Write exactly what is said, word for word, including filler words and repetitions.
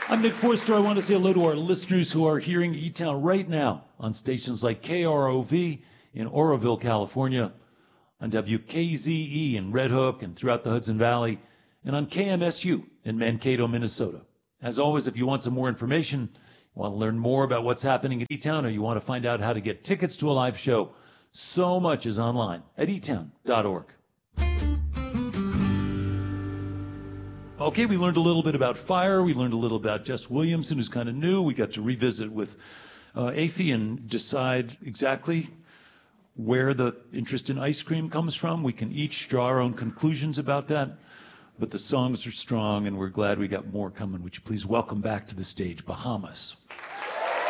I'm Nick Forster. I want to say hello to our listeners who are hearing E-Town right now on stations like K R O V in Oroville, California, on W K Z E in Red Hook and throughout the Hudson Valley, and on K M S U in Mankato, Minnesota. As always, if you want some more information, you want to learn more about what's happening at E-Town, or you want to find out how to get tickets to a live show, so much is online at e town dot org. Okay, we learned a little bit about fire. We learned a little about Jess Williamson, who's kind of new. We got to revisit with uh, Afi and decide exactly where the interest in ice cream comes from. We can each draw our own conclusions about that. But the songs are strong, and we're glad we got more coming. Would you please welcome back to the stage Bahamas?